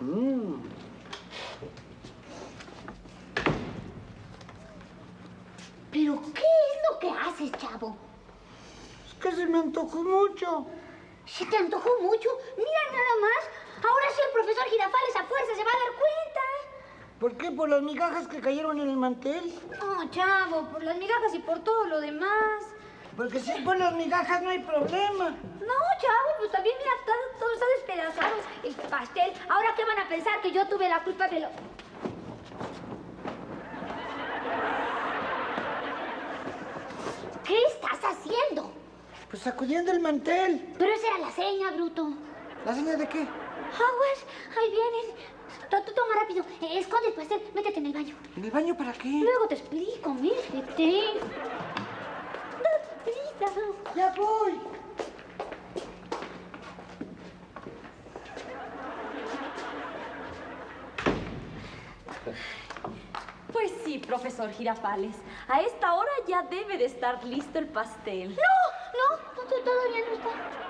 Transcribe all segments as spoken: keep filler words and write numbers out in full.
Mm. ¿Pero qué es lo que haces, chavo? Es que se me antojó mucho. ¿Se te antojó mucho? Mira nada más. Ahora sí el profesor Girafales a fuerza se va a dar cuenta. ¿Por qué? ¿Por las migajas que cayeron en el mantel? No, chavo, por las migajas y por todo lo demás. Porque si es por las migajas no hay problema. No, chavo, pues también mira, todo, todo está despedazado. El pastel. ¿Ahora qué van a pensar? Que yo tuve la culpa de lo... ¿Qué estás haciendo? Pues sacudiendo el mantel. Pero esa era la seña, bruto. ¿La seña de qué? Aguas, ahí vienen. Tú toma rápido. Eh, esconde el pastel. Métete en el baño. ¿En el baño para qué? Luego te explico, métete. ¡Ya voy! Pues sí, profesor Girafales. A esta hora ya debe de estar listo el pastel. No, no, no, todavía no está.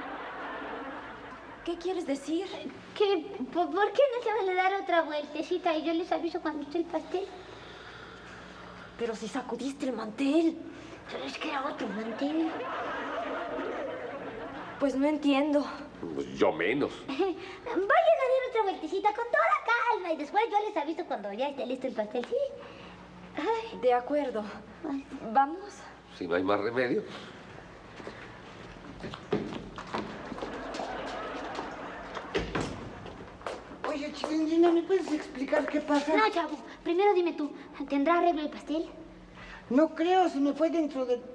¿Qué quieres decir? Que, ¿por, ¿por qué no se van a dar otra vueltecita y yo les aviso cuando esté el pastel? Pero si sacudiste el mantel. Pero es que era otro mantel. Pues no entiendo. Pues yo menos. Vayan a dar otra vueltecita con toda calma y después yo les aviso cuando ya esté listo el pastel, ¿sí? Ay. De acuerdo. Ay. ¿Vamos? Si no hay más remedio. Oye, Chilindrina, ¿me puedes explicar qué pasa? No, chavo. Primero dime tú, ¿tendrá arreglo el pastel? No creo, se me fue dentro del...